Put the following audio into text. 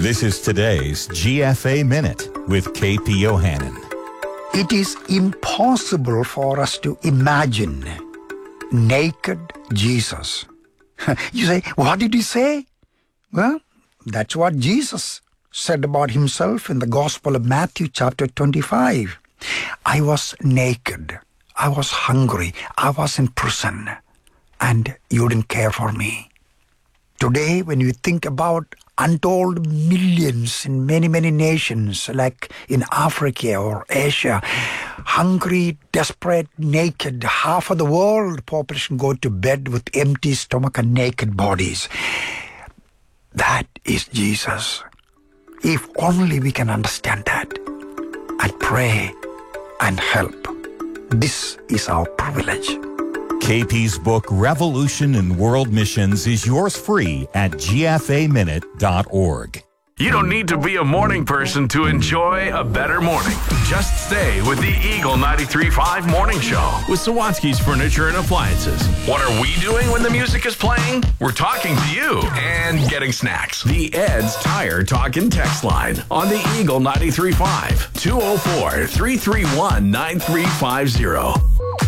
This is today's GFA Minute with KP Yohannan. It is impossible for us to imagine naked Jesus. You say, what did he say? Well, that's what Jesus said about himself in the Gospel of Matthew chapter 25. I was naked. I was hungry. I was in prison. And you didn't care for me. Today, when you think about untold millions in many, many nations, like in Africa or Asia, hungry, desperate, naked, half of the world population go to bed with empty stomach and naked bodies. That is Jesus. If only we can understand that and pray and help. This is our privilege. KP's book, Revolution in World Missions, is yours free at gfaminute.org. You don't need to be a morning person to enjoy a better morning. Just stay with the Eagle 93.5 Morning Show with Sawatsky's Furniture and Appliances. What are we doing when the music is playing? We're talking to you and getting snacks. The Ed's Tire Talk and Text line on the Eagle 93.5 204-331-9350.